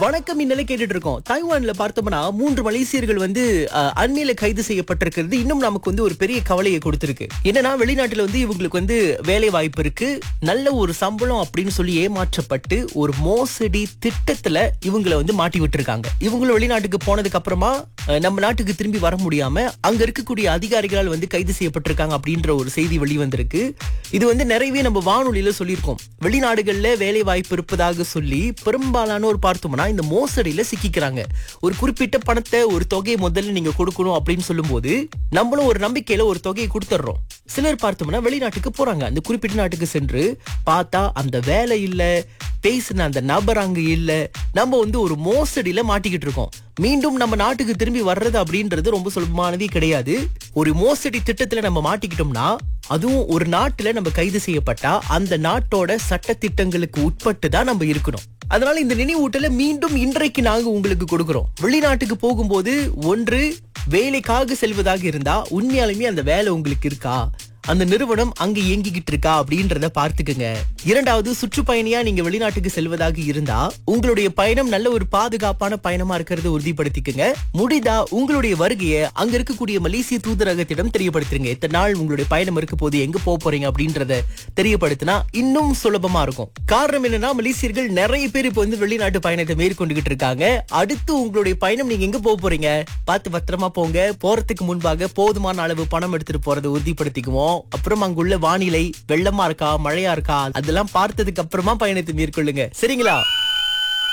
வணக்கம் இந்நிலை கேட்டுட்டு இருக்கோம். தைவான்ல பார்த்தோம்னா 3 மலேசியர்கள் அண்மையில கைது செய்யப்பட்டிருக்கிறது இன்னும் நமக்கு ஒரு பெரிய கவலையை கொடுத்திருக்கு. என்னன்னா வெளிநாட்டுல இவங்களுக்கு வேலை வாய்ப்பு இருக்கு, நல்ல ஒரு சம்பளம் அப்படின்னு சொல்லி ஏமாற்றப்பட்டு ஒரு மோசடி திட்டத்துல இவங்களை மாட்டி விட்டுருக்காங்க. இவங்களும் வெளிநாட்டுக்கு போனதுக்கு அப்புறமா நம்ம நாட்டுக்கு திரும்பி வர முடியாம அங்க இருக்கக்கூடிய அதிகாரிகளால் கைது செய்யப்பட்டிருக்காங்க அப்படின்ற ஒரு செய்தி வெளிவந்திருக்கு. இது நிறையவே நம்ம வானொலியில சொல்லியிருக்கோம். வெளிநாடுகள்ல வேலை வாய்ப்பு இருப்பதாக சொல்லி பெரும்பாலானோர் பார்த்தோம்னா இந்த மோசடியில சிக்கிக்கிறாங்க. ஒரு குறிப்பிட்ட பணத்தை ஒரு தொகையை முதல்ல நீங்க கொடுக்கணும் அப்படின்னு சொல்லும் போது நம்மளும் ஒரு நம்பிக்கையில ஒரு தொகையை கொடுத்துறோம். சிலர் பார்த்தோம்னா வெளிநாட்டுக்கு போறாங்க. அந்த குறிப்பிட்ட நாட்டுக்கு சென்று பார்த்தா அந்த வேலை இல்ல, பேசின அந்த நபர் அங்க இல்ல, நம்ம ஒரு மோசடியில மாட்டிக்கிட்டு இருக்கோம். மீண்டும் நம்ம நாட்டுக்கு திரும்பி வர்றது அப்படின்றது ரொம்ப சுலபமானதே கிடையாது. ஒரு மோசடி திட்டத்துல நம்ம மாட்டிக்கிட்டோம்னா, அதுவும் ஒரு நாட்டுல நம்ம கைது செய்யப்பட்டா அந்த நாட்டோட சட்ட திட்டங்களுக்கு உட்பட்டு தான் நம்ம இருக்கணும். அதனால இந்த நினைவூட்டல மீண்டும் இன்றைக்கு நாங்க உங்களுக்கு கொடுக்கிறோம். வெளிநாட்டுக்கு போகும்போது ஒன்று, வேலைக்காக செல்வதாக இருந்தா உண்மையாலுமே அந்த வேலை உங்களுக்கு இருக்கா, அந்த நிறுவனம் அங்க இயங்கிக்கிட்டு இருக்கா அப்படின்றத பார்த்துக்குங்க. இரண்டாவது, சுற்றுப்பயணியா நீங்க வெளிநாட்டுக்கு செல்வதாக இருந்தா உங்களுடைய பயணம் நல்ல ஒரு பாதுகாப்பான பயணமா இருக்கிறத உறுதிப்படுத்திக்குங்க. முடிந்தா உங்களுடைய வருகையை அங்க இருக்கக்கூடிய மலேசிய தூதரகத்திடம் தெரியப்படுத்துங்க. இத்தனை நாள் உங்களுடைய பயணம் இருக்க போது எங்க போக போறீங்க அப்படின்றத தெரியப்படுத்தினா இன்னும் சுலபமா இருக்கும். காரணம் என்னன்னா, மலேசியர்கள் நிறைய பேர் இப்ப வெளிநாட்டு பயணத்தை மேற்கொண்டுகிட்டு இருக்காங்க. அடுத்து உங்களுடைய பயணம் நீங்க எங்க போக போறீங்க பார்த்து பத்திரமா போங்க. போறதுக்கு முன்பாக போதுமான அளவு பணம் எடுத்துட்டு போறதை உறுதிப்படுத்திக்குவோம். அப்புறம் அங்குள்ள வானிலை வெள்ளமா இருக்கா, மழையா இருக்கா, அதெல்லாம் பார்த்ததுக்கு அப்புறமா பயணத்தை மேற்கொள்ளுங்க. சரிங்களா?